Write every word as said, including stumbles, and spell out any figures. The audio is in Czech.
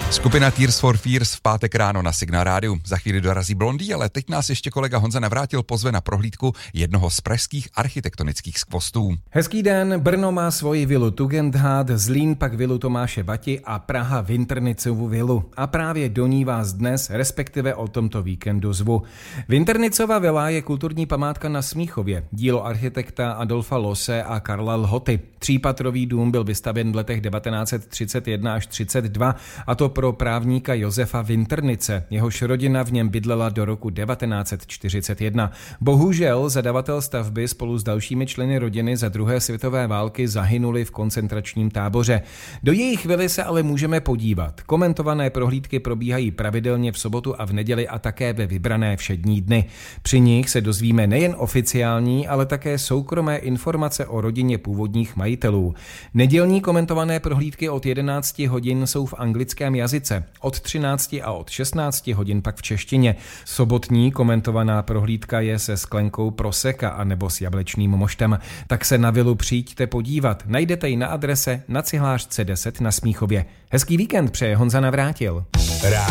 Skupina Tears for Fears v pátek ráno na Signál rádiu. Za chvíli dorazí Blondý, ale teď nás ještě kolega Honza Navrátil pozve na prohlídku jednoho z pražských architektonických skvostů. Hezký den, Brno má svoji vilu Tugendhat, Zlín pak vilu Tomáše Bati a Praha Winternicovu vilu. A právě do ní vás dnes, respektive o tomto víkendu zvu. Winternicova vila je kulturní památka na Smíchově, dílo architekta Adolfa Losse a Karla Lhoty. Třípatrový dům byl vystavěn v letech devatenáct set třicet jedna až třicet dva, a to pro právníka Josefa Winternice. Jehož rodina v něm bydlela do roku devatenáct set čtyřicet jedna. Bohužel zadavatel stavby spolu s dalšími členy rodiny za druhé světové války zahynuli v koncentračním táboře. Do jejich vily se ale můžeme podívat. Komentované prohlídky probíhají pravidelně v sobotu a v neděli a také ve vybrané všední dny. Při nich se dozvíme nejen oficiální, ale také soukromé informace o rodině původních majitelů. Nedělní komentované prohlídky od jedenácti hodin jsou v anglickém jazyce, od třinácti a od šestnácti hodin pak v češtině. Sobotní komentovaná prohlídka je se sklenkou proseka a nebo s jablečným moštem. Tak se na vilu přijďte podívat. Najdete ji na adrese na Cihlářce deset na Smíchově. Hezký víkend přeje Honza Navrátil.